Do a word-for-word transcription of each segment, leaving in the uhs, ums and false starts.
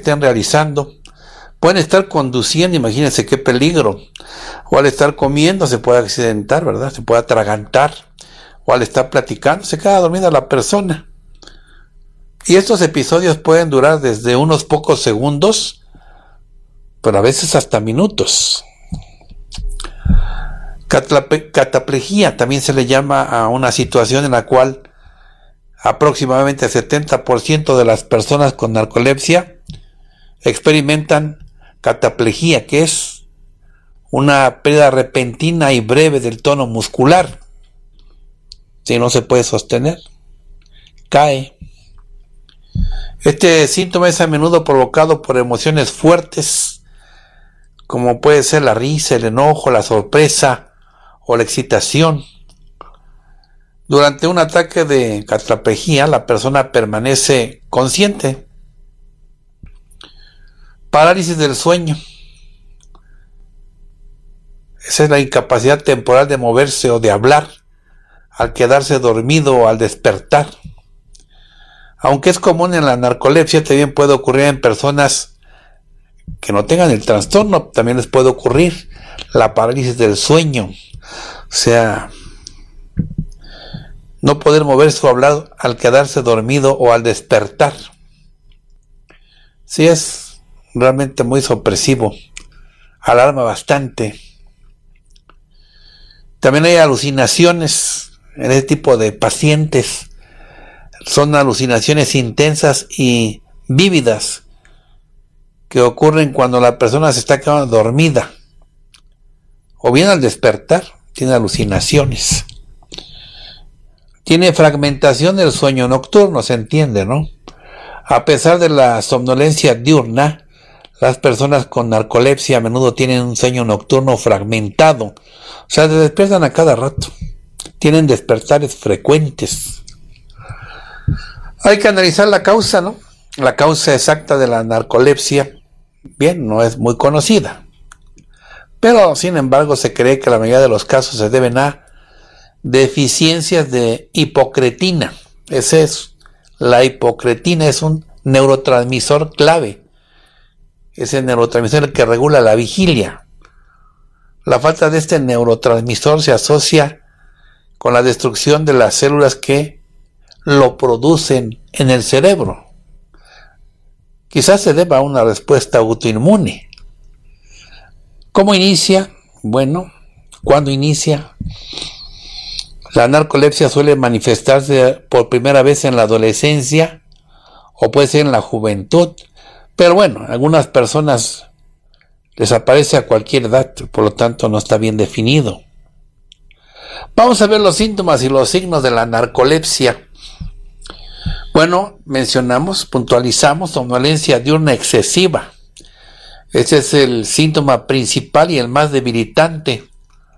estén realizando. Pueden estar conduciendo, imagínense qué peligro. O al estar comiendo se puede accidentar, ¿verdad? Se puede atragantar. O al estar platicando se queda dormida la persona. Y estos episodios pueden durar desde unos pocos segundos, pero a veces hasta minutos. Cataplejía también se le llama a una situación en la cual aproximadamente el setenta por ciento de las personas con narcolepsia experimentan cataplejía, que es una pérdida repentina y breve del tono muscular. Si no se puede sostener, cae. Este síntoma es a menudo provocado por emociones fuertes, como puede ser la risa, el enojo, la sorpresa o la excitación. Durante un ataque de cataplejía, la persona permanece consciente. Parálisis del sueño. Esa es la incapacidad temporal de moverse o de hablar al quedarse dormido o al despertar. Aunque es común en la narcolepsia, también puede ocurrir en personas que no tengan el trastorno. También les puede ocurrir la parálisis del sueño, o sea, no poder moverse o hablar al quedarse dormido o al despertar. Sí, es realmente muy sorpresivo, alarma bastante. También hay alucinaciones en este tipo de pacientes. Son alucinaciones intensas y vívidas que ocurren cuando la persona se está quedando dormida o bien al despertar tiene alucinaciones. Tiene fragmentación del sueño nocturno, se entiende, ¿no? A pesar de la somnolencia diurna, las personas con narcolepsia a menudo tienen un sueño nocturno fragmentado, o sea, se despiertan a cada rato, tienen despertares frecuentes. Hay que analizar la causa, ¿no? La causa exacta de la narcolepsia, bien, no es muy conocida, pero sin embargo se cree que la mayoría de los casos se deben a deficiencias de hipocretina. Ese es, la hipocretina es un neurotransmisor clave, es el neurotransmisor que regula la vigilia. La falta de este neurotransmisor se asocia con la destrucción de las células que lo producen en el cerebro. Quizás se deba a una respuesta autoinmune. ¿Cómo inicia? Bueno, ¿cuándo inicia? La narcolepsia suele manifestarse por primera vez en la adolescencia o puede ser en la juventud, pero bueno, a algunas personas les aparece a cualquier edad, por lo tanto no está bien definido. Vamos a ver los síntomas y los signos de la narcolepsia. Bueno, mencionamos, puntualizamos somnolencia diurna excesiva. Ese es el síntoma principal y el más debilitante.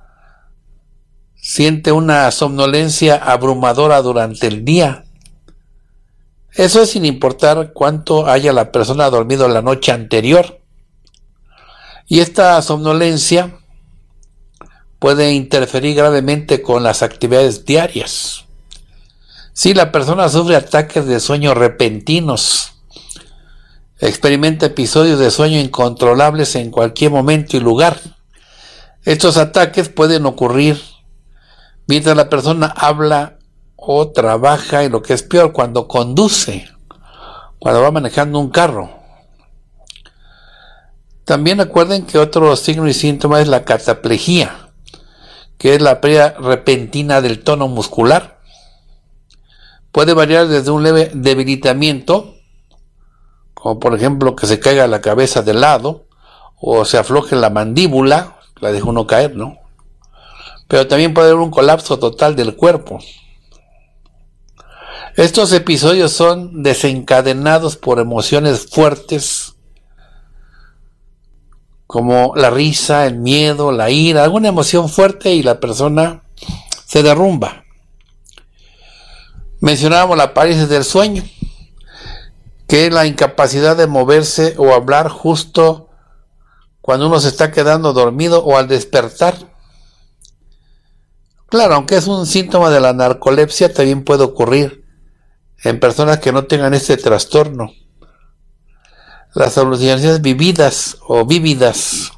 Siente una somnolencia abrumadora durante el día. Eso es sin importar cuánto haya la persona dormido la noche anterior. Y esta somnolencia puede interferir gravemente con las actividades diarias. Si la persona sufre ataques de sueño repentinos, experimenta episodios de sueño incontrolables en cualquier momento y lugar. Estos ataques pueden ocurrir mientras la persona habla o trabaja, y lo que es peor, cuando conduce, cuando va manejando un carro. También recuerden que otro signo y síntoma es la cataplejía, que es la pérdida repentina del tono muscular. Puede variar desde un leve debilitamiento, como por ejemplo que se caiga la cabeza de lado, o se afloje la mandíbula, la deja uno caer, ¿no? Pero también puede haber un colapso total del cuerpo. Estos episodios son desencadenados por emociones fuertes, como la risa, el miedo, la ira, alguna emoción fuerte, y la persona se derrumba. Mencionábamos la parálisis del sueño, que es la incapacidad de moverse o hablar justo cuando uno se está quedando dormido o al despertar. Claro, aunque es un síntoma de la narcolepsia, también puede ocurrir en personas que no tengan este trastorno. Las alucinaciones vividas o vívidas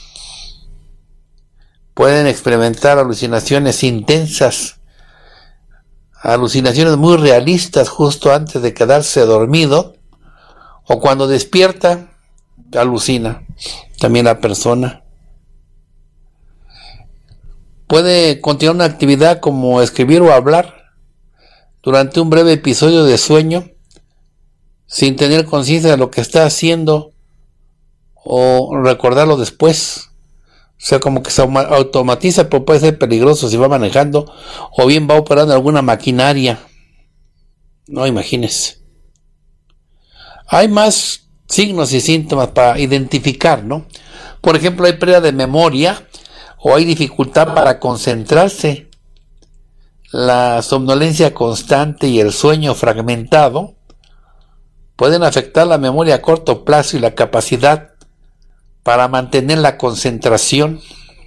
pueden experimentar alucinaciones intensas, alucinaciones muy realistas justo antes de quedarse dormido, o cuando despierta, alucina también la persona. Puede continuar una actividad como escribir o hablar durante un breve episodio de sueño sin tener conciencia de lo que está haciendo o recordarlo después. O sea, como que se automatiza, pero puede ser peligroso si va manejando o bien va operando alguna maquinaria. No, imagínese. Hay más signos y síntomas para identificar, ¿no? Por ejemplo, hay pérdida de memoria o hay dificultad para concentrarse. La somnolencia constante y el sueño fragmentado pueden afectar la memoria a corto plazo y la capacidad para mantener la concentración.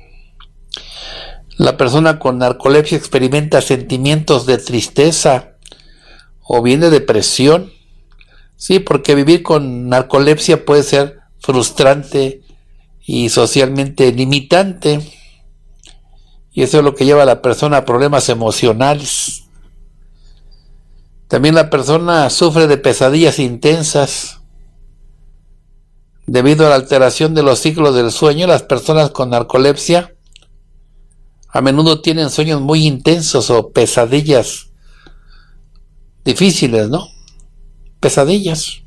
La persona con narcolepsia experimenta sentimientos de tristeza o bien de depresión. Sí, porque vivir con narcolepsia puede ser frustrante y socialmente limitante. Y eso es lo que lleva a la persona a problemas emocionales. También la persona sufre de pesadillas intensas. Debido a la alteración de los ciclos del sueño, las personas con narcolepsia a menudo tienen sueños muy intensos o pesadillas difíciles, ¿no? Pesadillas.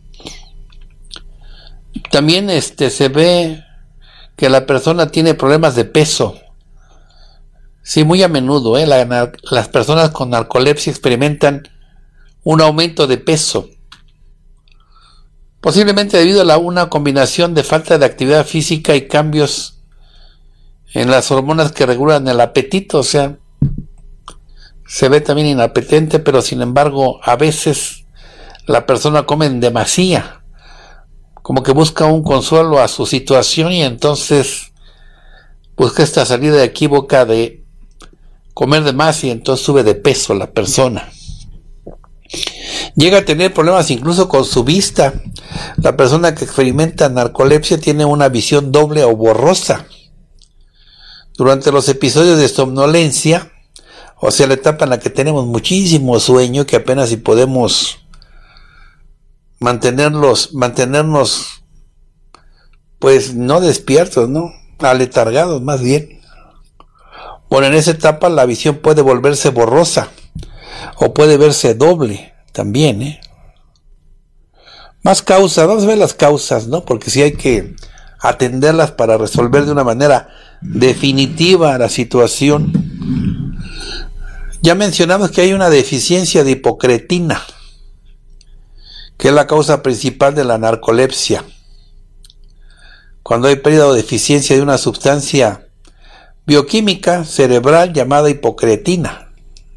También este, se ve que la persona tiene problemas de peso. Sí, muy a menudo, ¿eh? La, las personas con narcolepsia experimentan un aumento de peso. Posiblemente debido a la, una combinación de falta de actividad física y cambios en las hormonas que regulan el apetito. O sea, se ve también inapetente, pero sin embargo a veces la persona come en demasía, como que busca un consuelo a su situación y entonces busca esta salida equívoca de comer de más y entonces sube de peso la persona. Llega a tener problemas incluso con su vista. La persona que experimenta narcolepsia tiene una visión doble o borrosa. Durante los episodios de somnolencia, o sea, la etapa en la que tenemos muchísimo sueño, que apenas si podemos mantenerlos, mantenernos, pues no despiertos, ¿no? Aletargados más bien. Bueno, en esa etapa la visión puede volverse borrosa o puede verse doble también, ¿eh? Más causas, vamos a ver las causas, ¿no? Porque sí hay que atenderlas para resolver de una manera definitiva la situación. Ya mencionamos que hay una deficiencia de hipocretina, que es la causa principal de la narcolepsia. Cuando hay pérdida o deficiencia de una sustancia bioquímica cerebral llamada hipocretina.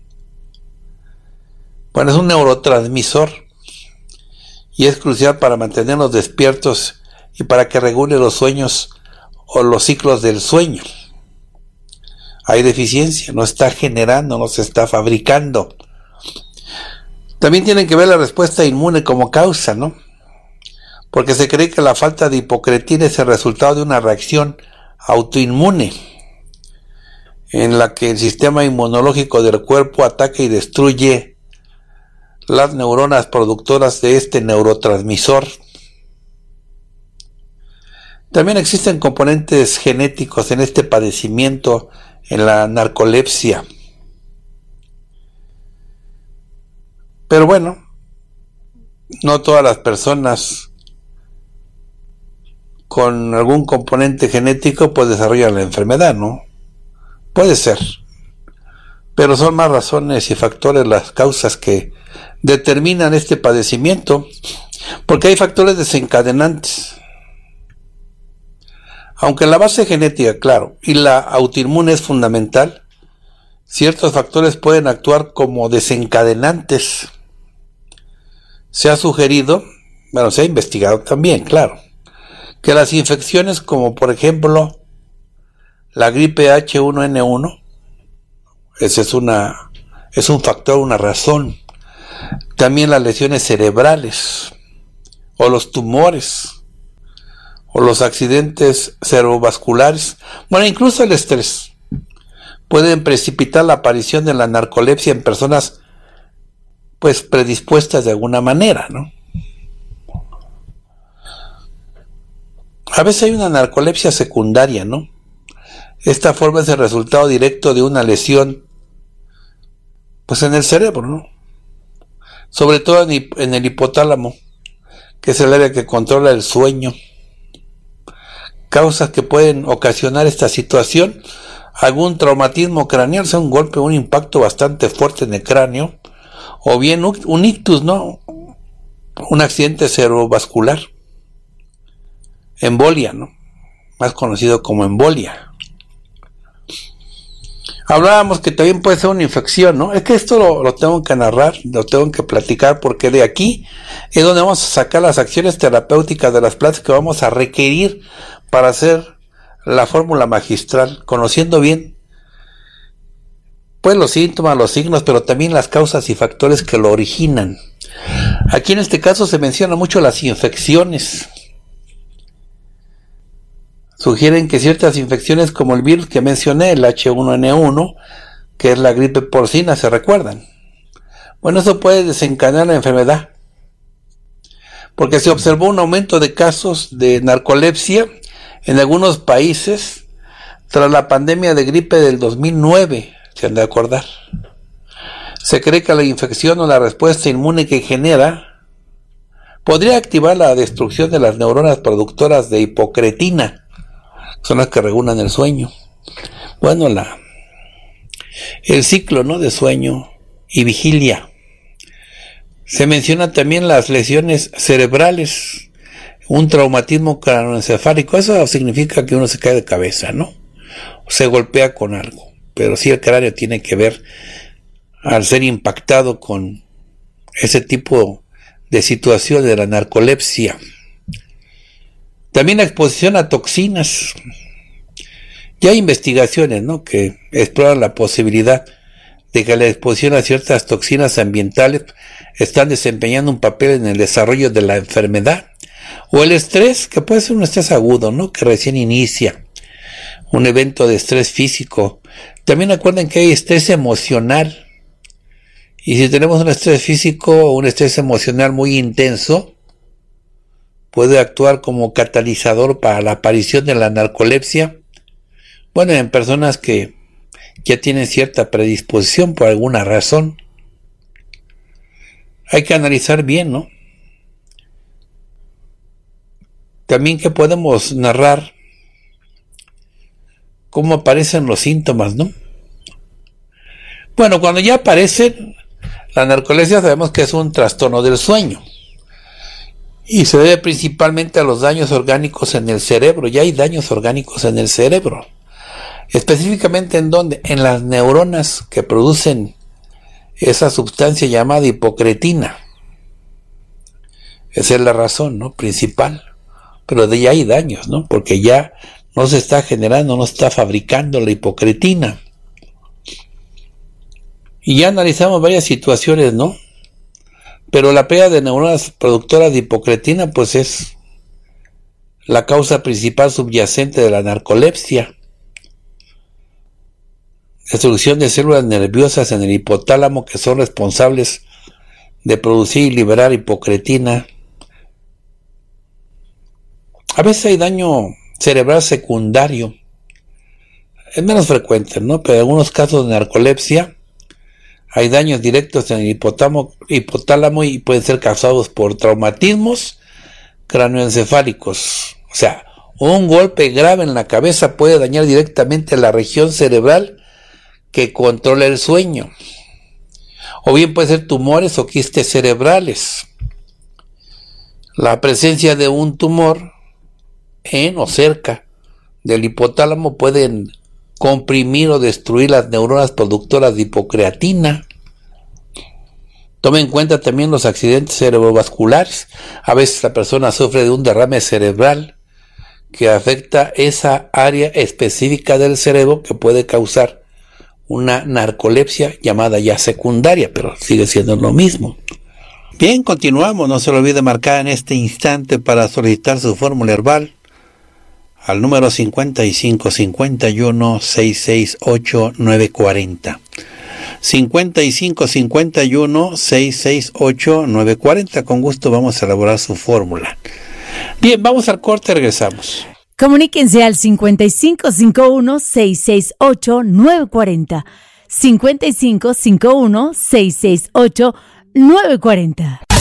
Bueno, es un neurotransmisor y es crucial para mantenernos despiertos y para que regule los sueños o los ciclos del sueño. Hay deficiencia, no está generando, no se está fabricando. También tienen que ver la respuesta inmune como causa, ¿no? Porque se cree que la falta de hipocretina es el resultado de una reacción autoinmune, en la que el sistema inmunológico del cuerpo ataca y destruye las neuronas productoras de este neurotransmisor. También existen componentes genéticos en este padecimiento, en la narcolepsia. Pero bueno, no todas las personas con algún componente genético pues desarrollan la enfermedad, ¿no? Puede ser, pero son más razones y factores las causas que determinan este padecimiento, porque hay factores desencadenantes. Aunque la base genética, claro, y la autoinmune es fundamental, ciertos factores pueden actuar como desencadenantes. Se ha sugerido, bueno, se ha investigado también, claro, que las infecciones como por ejemplo la gripe H uno N uno, ese es una es un factor, una razón. También las lesiones cerebrales o los tumores o los accidentes cerebrovasculares, bueno, incluso el estrés, pueden precipitar la aparición de la narcolepsia en personas pues predispuestas de alguna manera, ¿no? A veces hay una narcolepsia secundaria, ¿no? Esta forma es el resultado directo de una lesión pues en el cerebro, ¿no? Sobre todo en, en el hipotálamo, que es el área que controla el sueño. Causas que pueden ocasionar esta situación: algún traumatismo craneal, sea un golpe, un impacto bastante fuerte en el cráneo, o bien un ictus, ¿no? Un accidente cerebrovascular. Embolia, ¿no? Más conocido como embolia. Hablábamos que también puede ser una infección, ¿no? Es que esto lo, lo tengo que narrar, lo tengo que platicar, porque de aquí es donde vamos a sacar las acciones terapéuticas de las plantas que vamos a requerir para hacer la fórmula magistral, conociendo bien pues los síntomas, los signos, pero también las causas y factores que lo originan. Aquí en este caso se mencionan mucho las infecciones. Sugieren que ciertas infecciones como el virus que mencioné, el H uno N uno, que es la gripe porcina, ¿se recuerdan? Bueno, eso puede desencadenar la enfermedad, porque se observó un aumento de casos de narcolepsia en algunos países tras la pandemia de gripe del dos mil nueve, se han de acordar. Se cree que la infección o la respuesta inmune que genera podría activar la destrucción de las neuronas productoras de hipocretina, son las que regulan el sueño. Bueno, la el ciclo, ¿no?, de sueño y vigilia. Se menciona también las lesiones cerebrales, un traumatismo craneoencefálico. Eso significa que uno se cae de cabeza, ¿no? Se golpea con algo, pero sí el cráneo tiene que ver al ser impactado con ese tipo de situación de la narcolepsia. También la exposición a toxinas. Ya hay investigaciones, ¿no?, que exploran la posibilidad de que la exposición a ciertas toxinas ambientales están desempeñando un papel en el desarrollo de la enfermedad. O el estrés, que puede ser un estrés agudo, ¿no?, que recién inicia. Un evento de estrés físico. También acuerden que hay estrés emocional. Y si tenemos un estrés físico o un estrés emocional muy intenso, puede actuar como catalizador para la aparición de la narcolepsia. Bueno, en personas que ya tienen cierta predisposición por alguna razón. Hay que analizar bien, ¿no? También que podemos narrar cómo aparecen los síntomas, ¿no? Bueno, cuando ya aparecen, la narcolepsia sabemos que es un trastorno del sueño. Y se debe principalmente a los daños orgánicos en el cerebro. Ya hay daños orgánicos en el cerebro. Específicamente en dónde? En las neuronas que producen esa sustancia llamada hipocretina. Esa es la razón, ¿no?, principal. Pero de ya hay daños, ¿no? Porque ya no se está generando, no se está fabricando la hipocretina. Y ya analizamos varias situaciones, ¿no? Pero la pérdida de neuronas productoras de hipocretina pues es la causa principal subyacente de la narcolepsia. Destrucción de células nerviosas en el hipotálamo que son responsables de producir y liberar hipocretina. A veces hay daño cerebral secundario. Es menos frecuente, ¿no? Pero en algunos casos de narcolepsia hay daños directos en el hipotálamo, hipotálamo y pueden ser causados por traumatismos craneoencefálicos. O sea, un golpe grave en la cabeza puede dañar directamente la región cerebral que controla el sueño. O bien puede ser tumores o quistes cerebrales. La presencia de un tumor en o cerca del hipotálamo pueden comprimir o destruir las neuronas productoras de hipocreatina. Tome en cuenta también los accidentes cerebrovasculares. A veces la persona sufre de un derrame cerebral que afecta esa área específica del cerebro que puede causar una narcolepsia llamada ya secundaria, pero sigue siendo lo mismo. Bien, continuamos. No se lo olvide marcar en este instante para solicitar su fórmula herbal al número cincuenta y cinco cincuenta y uno sesenta y seis ocho nueve cuarenta. cincuenta y cinco cincuenta y uno sesenta y seis ocho nueve cuarenta. Con gusto vamos a elaborar su fórmula. Bien, vamos al corte, regresamos. Comuníquense al cincuenta y cinco cincuenta y uno sesenta y seis ocho nueve cuarenta. cincuenta y cinco cincuenta y uno sesenta y seis ocho nueve cuarenta.